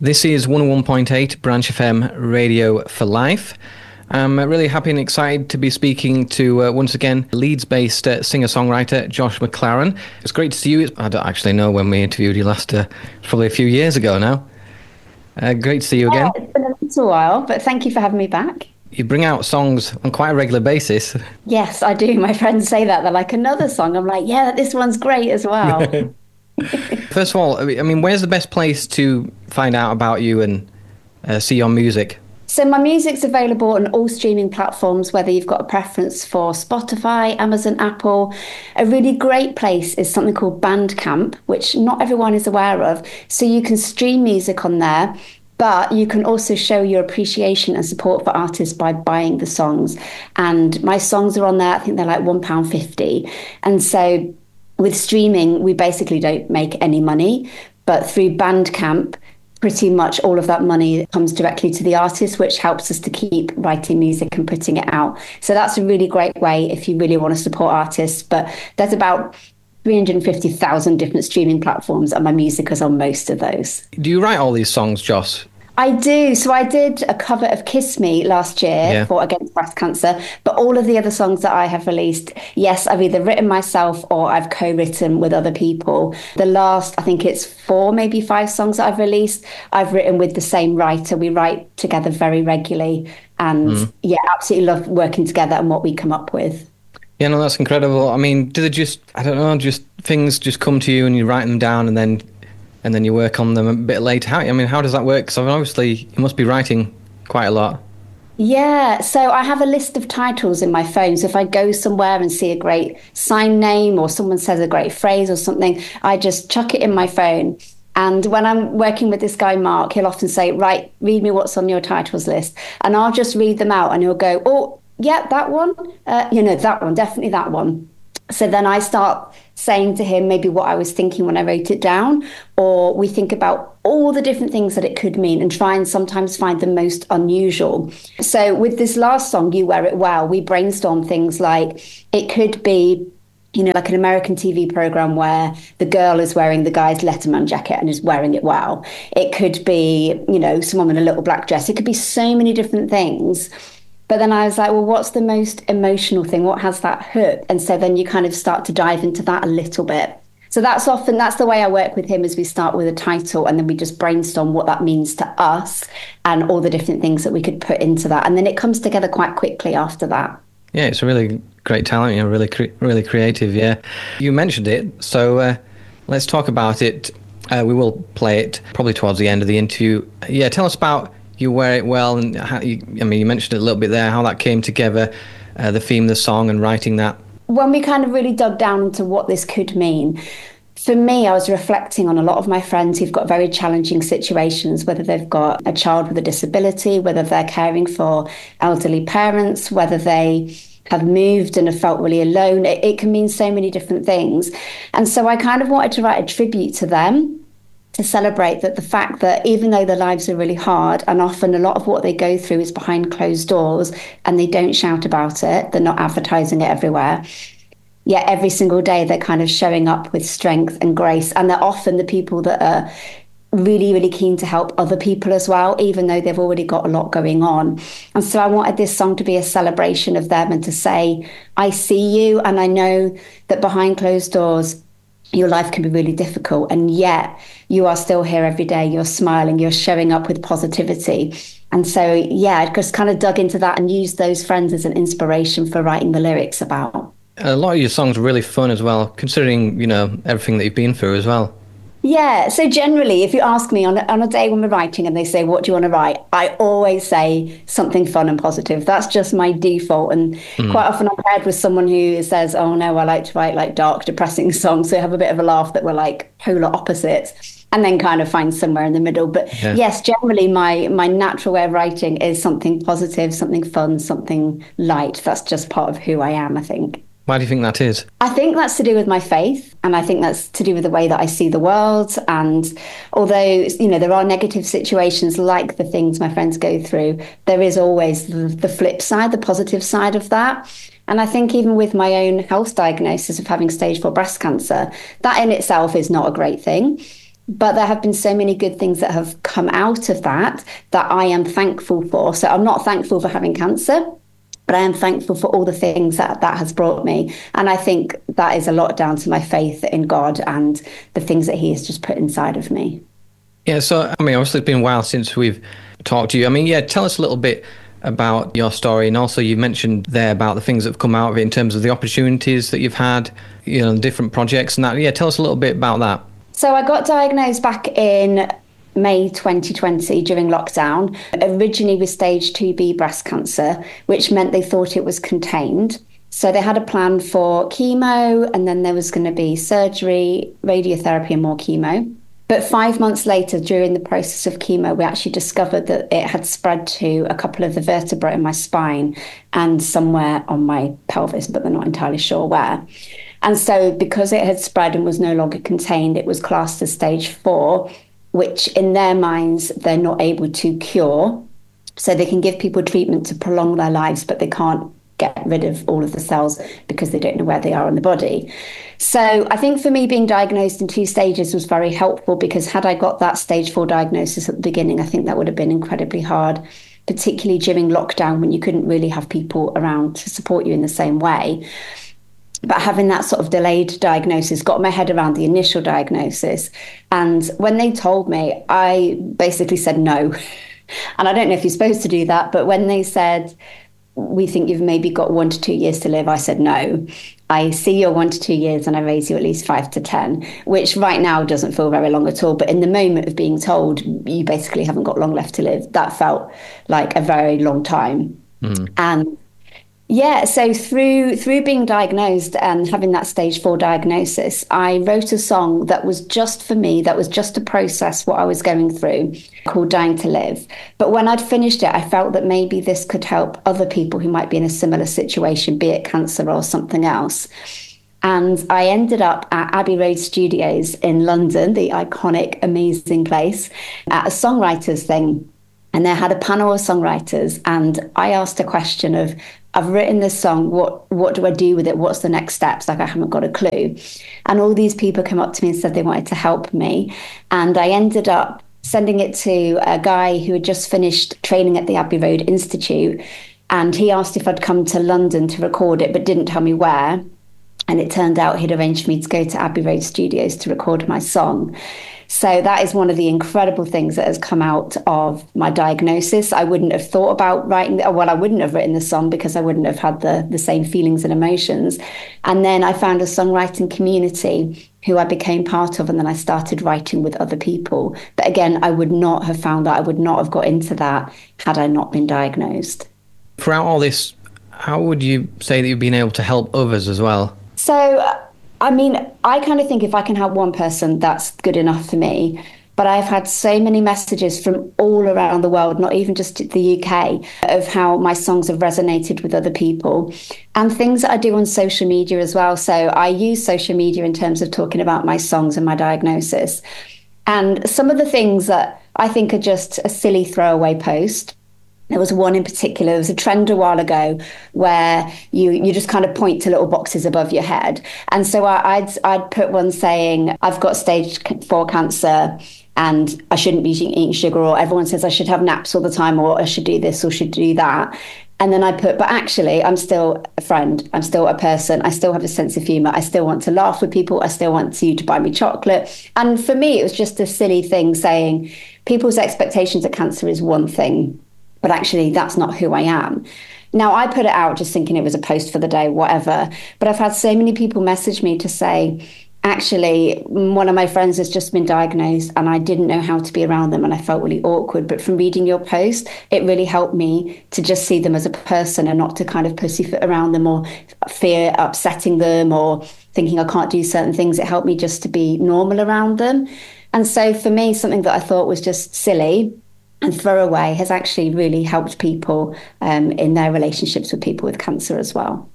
This is 101.8 Branch FM Radio for Life. I'm really happy and excited to be speaking to, once again, Leeds-based singer-songwriter Josh McLaren. It's great to see you. I don't actually know when we interviewed you last, probably a few years ago now. Great to see you again. It's been a little while, but thank you for having me back. You bring out songs on quite a regular basis. Yes, I do. My friends say that. They're like, another song. I'm like, yeah, this one's great as well. First of all, I mean, where's the best place to find out about you and see your music? So my music's available on all streaming platforms, whether you've got a preference for Spotify, Amazon, Apple. A really great place is something called Bandcamp, which not everyone is aware of. So you can stream music on there, but you can also show your appreciation and support for artists by buying the songs. And my songs are on there. I think they're like £1.50. And so with streaming, we basically don't make any money, but through Bandcamp, pretty much all of that money comes directly to the artist, which helps us to keep writing music and putting it out. So that's a really great way if you really want to support artists. But there's about 350,000 different streaming platforms, and my music is on most of those. Do you write all these songs, Joss? I do. So I did a cover of Kiss Me last year for Against Breast Cancer, but all of the other songs that I have released, yes, I've either written myself or I've co-written with other people. The last, I think it's 4, maybe 5 songs that I've released, I've written with the same writer. We write together very regularly and absolutely love working together and what we come up with. Yeah, no, that's incredible. I mean, do they just things just come to you and you write them down and then you work on them a bit later? How does that work? Because obviously you must be writing quite a lot. Yeah, so I have a list of titles in my phone. So if I go somewhere and see a great sign name or someone says a great phrase or something, I just chuck it in my phone. And when I'm working with this guy, Mark, he'll often say, right, read me what's on your titles list. And I'll just read them out and he'll go, oh, yeah, that one. That one, definitely that one. So then I start saying to him maybe what I was thinking when I wrote it down, or we think about all the different things that it could mean and try and sometimes find the most unusual. So with this last song, You Wear It Well, we brainstorm things like it could be, like an American TV program where the girl is wearing the guy's Letterman jacket and is wearing it well. It could be, someone in a little black dress. It could be so many different things. But then I was like, well, what's the most emotional thing? What has that hook? And so then you kind of start to dive into that a little bit. So that's the way I work with him, is we start with a title and then we just brainstorm what that means to us and all the different things that we could put into that. And then it comes together quite quickly after that. Yeah, it's a really great talent, really creative, yeah. You mentioned it, so let's talk about it. We will play it probably towards the end of the interview. Yeah, tell us about You Wear It Well, and how you mentioned it a little bit there, how that came together, the theme of the song and writing that. When we kind of really dug down into what this could mean, for me, I was reflecting on a lot of my friends who've got very challenging situations, whether they've got a child with a disability, whether they're caring for elderly parents, whether they have moved and have felt really alone. It can mean so many different things. And so I kind of wanted to write a tribute to them, to celebrate that the fact that even though their lives are really hard and often a lot of what they go through is behind closed doors and they don't shout about it, they're not advertising it everywhere, yet every single day they're kind of showing up with strength and grace. And they're often the people that are really, really keen to help other people as well, even though they've already got a lot going on. And so I wanted this song to be a celebration of them and to say, I see you, and I know that behind closed doors, your life can be really difficult, and yet you are still here every day. You're smiling, you're showing up with positivity. And so, yeah, I just kind of dug into that and used those friends as an inspiration for writing the lyrics about. A lot of your songs are really fun as well, considering, everything that you've been through as well. Yeah, so generally, if you ask me on a day when we're writing and they say, what do you want to write? I always say something fun and positive. That's just my default. And quite often I'm paired with someone who says, oh no, I like to write like dark, depressing songs. So I have a bit of a laugh that we're like polar opposites, and then kind of find somewhere in the middle. But yes, generally my natural way of writing is something positive, something fun, something light. That's just part of who I am, I think. Why do you think that is? I think that's to do with my faith, and I think that's to do with the way that I see the world. And although, there are negative situations like the things my friends go through, there is always the flip side, the positive side of that. And I think even with my own health diagnosis of having stage 4 breast cancer, that in itself is not a great thing. But there have been so many good things that have come out of that I am thankful for. So I'm not thankful for having cancer, but I am thankful for all the things that has brought me. And I think that is a lot down to my faith in God and the things that he has just put inside of me. Yeah, so, I mean, obviously it's been a while since we've talked to you. I mean, yeah, tell us a little bit about your story. And also you mentioned there about the things that have come out of it in terms of the opportunities that you've had, different projects and that. Yeah, tell us a little bit about that. So I got diagnosed back in May 2020 during lockdown, originally with stage 2B breast cancer, which meant they thought it was contained. So they had a plan for chemo, and then there was going to be surgery, radiotherapy, and more chemo. But 5 months later, during the process of chemo, we actually discovered that it had spread to a couple of the vertebrae in my spine and somewhere on my pelvis, but they're not entirely sure where. And so because it had spread and was no longer contained, it was classed as stage 4, which in their minds, they're not able to cure. So they can give people treatment to prolong their lives, but they can't get rid of all of the cells because they don't know where they are in the body. So I think for me, being diagnosed in 2 stages was very helpful, because had I got that stage 4 diagnosis at the beginning, I think that would have been incredibly hard, particularly during lockdown when you couldn't really have people around to support you in the same way. But having that sort of delayed diagnosis got my head around the initial diagnosis. And when they told me, I basically said no. And I don't know if you're supposed to do that, but when they said, we think you've maybe got 1 to 2 years to live, I said no. I see your 1 to 2 years and I raise you at least 5 to 10, which right now doesn't feel very long at all. But in the moment of being told you basically haven't got long left to live, that felt like a very long time. And yeah, so through being diagnosed and having that stage 4 diagnosis, I wrote a song that was just for me, that was just to process what I was going through, called Dying to Live. But when I'd finished it, I felt that maybe this could help other people who might be in a similar situation, be it cancer or something else. And I ended up at Abbey Road Studios in London, the iconic, amazing place, at a songwriters thing. And they had a panel of songwriters, and I asked a question of, I've written this song, what do I do with it? What's the next steps? Like, I haven't got a clue. And all these people came up to me and said they wanted to help me. And I ended up sending it to a guy who had just finished training at the Abbey Road Institute. And he asked if I'd come to London to record it, but didn't tell me where. And it turned out he'd arranged for me to go to Abbey Road Studios to record my song. So that is one of the incredible things that has come out of my diagnosis. I wouldn't have thought about writing, well, I wouldn't have written the song because I wouldn't have had the same feelings and emotions. And then I found a songwriting community who I became part of, and then I started writing with other people. But again, I would not have found that, I would not have got into that had I not been diagnosed. Throughout all this, how would you say that you've been able to help others as well? So, I mean, I kind of think if I can help one person, that's good enough for me. But I've had so many messages from all around the world, not even just the UK, of how my songs have resonated with other people, and things that I do on social media as well. So I use social media in terms of talking about my songs and my diagnosis. And some of the things that I think are just a silly throwaway post. There was one in particular, there was a trend a while ago where you just kind of point to little boxes above your head. And so I'd put one saying, I've got stage 4 cancer and I shouldn't be eating sugar, or everyone says I should have naps all the time, or I should do this or should do that. And then I put, but actually, I'm still a friend. I'm still a person. I still have a sense of humor. I still want to laugh with people. I still want you to buy me chocolate. And for me, it was just a silly thing saying people's expectations of cancer is one thing, but actually that's not who I am. Now, I put it out just thinking it was a post for the day, whatever. But I've had so many people message me to say, actually, one of my friends has just been diagnosed and I didn't know how to be around them and I felt really awkward. But from reading your post, it really helped me to just see them as a person and not to kind of pussyfoot around them or fear upsetting them or thinking I can't do certain things. It helped me just to be normal around them. And so for me, something that I thought was just silly and throwaway has actually really helped people in their relationships with people with cancer as well.